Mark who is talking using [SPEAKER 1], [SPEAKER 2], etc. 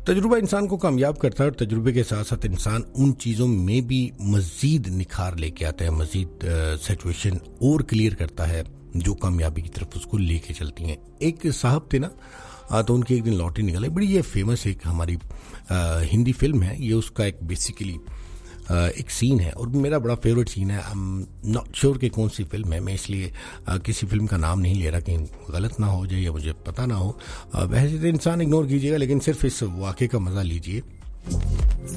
[SPEAKER 1] तजुर्बा इंसान को कामयाब करता है और तजुर्बे के साथ साथ इंसान उन चीज़ों में भी मज़ीद निखार लेके आता है, मज़ीद सिचुएशन और क्लियर करता है जो कामयाबी की तरफ उसको लेके चलती हैं। एक साहब थे ना, तो उनके एक दिन लॉटरी निकले, बड़ी ये फेमस एक हमारी हिंदी फिल्म है, ये उसका एक बेसिकली एक सीन है और मेरा बड़ा फेवरेट सीन है। आई एम नॉट श्योर कि कौन सी फिल्म है, मैं इसलिए किसी फिल्म का नाम नहीं ले रहा कि गलत ना हो जाए या मुझे पता ना हो। वैसे तो इंसान इग्नोर कीजिएगा, लेकिन सिर्फ इस वाक़े का मज़ा लीजिए।